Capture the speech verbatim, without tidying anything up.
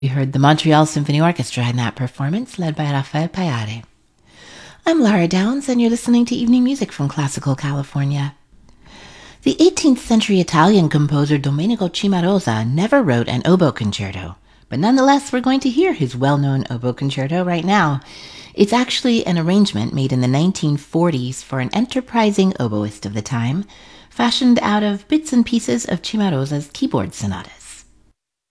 We heard the Montreal Symphony Orchestra in that performance, led by Rafael Payare. I'm Lara Downs, and you're listening to Evening Music from Classical California. The eighteenth century Italian composer Domenico Cimarosa never wrote an oboe concerto, but nonetheless we're going to hear his well-known oboe concerto right now. It's actually an arrangement made in the nineteen forties for an enterprising oboist of the time, fashioned out of bits and pieces of Cimarosa's keyboard sonatas.